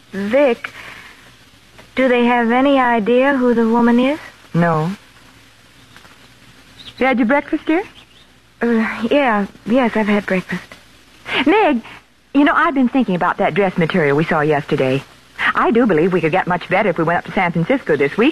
Vic, do they have any idea who the woman is? No. You had your breakfast, dear? Yes, I've had breakfast. Meg, I've been thinking about that dress material we saw yesterday. I do believe we could get much better if we went up to San Francisco this week.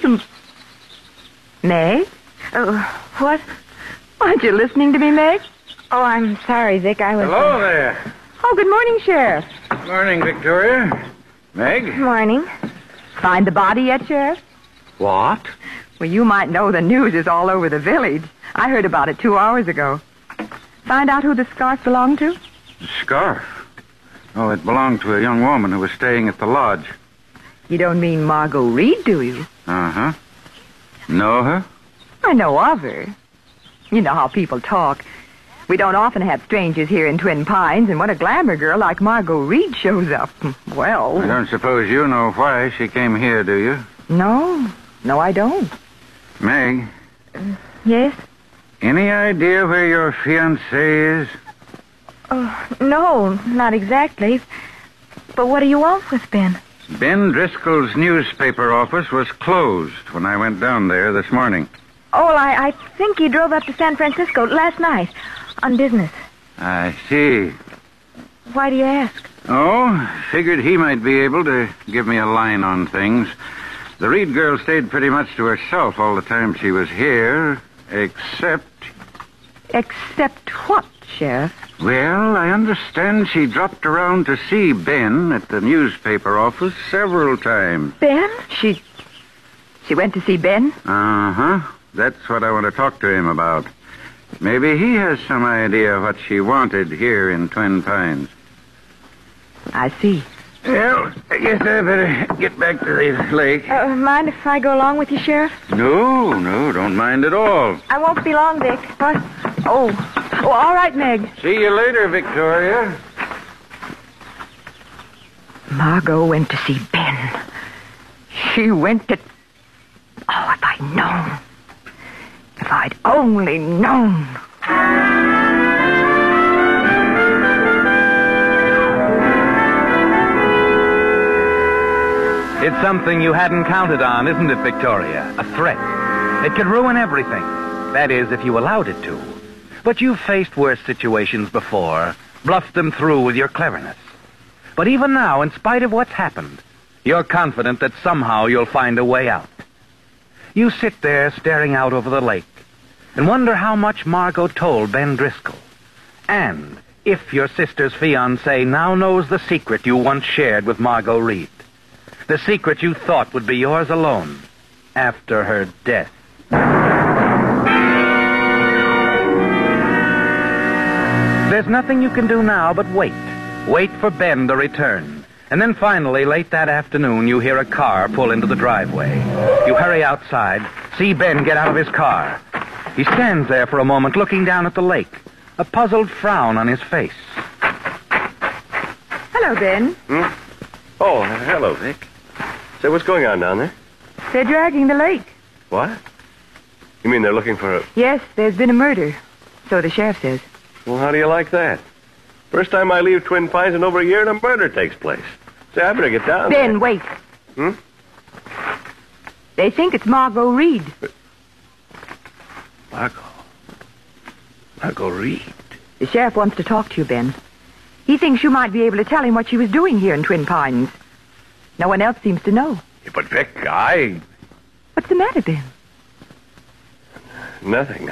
Meg? What? Aren't you listening to me, Meg? Oh, I'm sorry, Vic. I was... Hello there. Oh, good morning, Sheriff. Morning, Victoria. Meg? Morning. Find the body yet, Sheriff? What? Well, you might know the news is all over the village. I heard about it 2 hours ago. Find out who the scarf belonged to? The scarf? Oh, it belonged to a young woman who was staying at the lodge. You don't mean Margot Reed, do you? Uh-huh. Know her? I know of her. You know how people talk. We don't often have strangers here in Twin Pines, and when a glamour girl like Margot Reed shows up, well... I don't suppose you know why she came here, do you? No, I don't. Meg? Yes? Any idea where your fiancé is? No, not exactly. But what do you want with Ben? Ben Driscoll's newspaper office was closed when I went down there this morning. Oh, well, I think he drove up to San Francisco last night on business. I see. Why do you ask? Oh, figured he might be able to give me a line on things. The Reed girl stayed pretty much to herself all the time she was here, except... Except what, Sheriff? Well, I understand she dropped around to see Ben at the newspaper office several times. Ben? She went to see Ben? Uh-huh. That's what I want to talk to him about. Maybe he has some idea what she wanted here in Twin Pines. I see. Well, I guess I better get back to the lake. Mind if I go along with you, Sheriff? No, don't mind at all. I won't be long, Vic. What? Oh, all right, Meg. See you later, Victoria. Margot went to see Ben. She went to... Oh, if I'd known. If I'd only known. It's something you hadn't counted on, isn't it, Victoria? A threat. It could ruin everything. That is, if you allowed it to. But you've faced worse situations before, bluffed them through with your cleverness. But even now, in spite of what's happened, you're confident that somehow you'll find a way out. You sit there staring out over the lake and wonder how much Margot told Ben Driscoll. And if your sister's fiancé now knows the secret you once shared with Margot Reed. The secret you thought would be yours alone after her death. There's nothing you can do now but wait. Wait for Ben to return. And then finally, late that afternoon, you hear a car pull into the driveway. You hurry outside, see Ben get out of his car. He stands there for a moment looking down at the lake, a puzzled frown on his face. Hello, Ben. Oh, hello, Vic. Say, what's going on down there? They're dragging the lake. What? You mean they're looking for a... Yes, there's been a murder. So the sheriff says. Well, how do you like that? First time I leave Twin Pines in over a year and a murder takes place. Say, I better get down there. Ben, wait. Hmm? They think it's Margot Reed. Margot Reed? The sheriff wants to talk to you, Ben. He thinks you might be able to tell him what she was doing here in Twin Pines. No one else seems to know. Yeah, but, Vic, What's the matter, Ben? Nothing.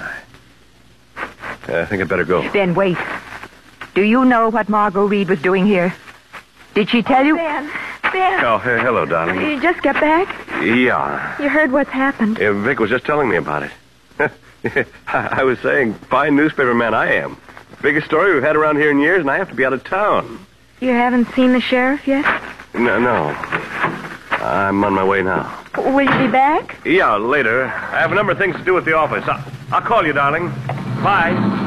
I think I'd better go. Ben, wait. Do you know what Margot Reed was doing here? Did she tell you? Ben. Oh, hello, darling. You just got back? Yeah. You heard what's happened. Vic was just telling me about it. I was saying, fine newspaper man I am. Biggest story we've had around here in years, and I have to be out of town. You haven't seen the sheriff yet? No. I'm on my way now. Will you be back? Yeah, later. I have a number of things to do at the office. I'll call you, darling. Bye.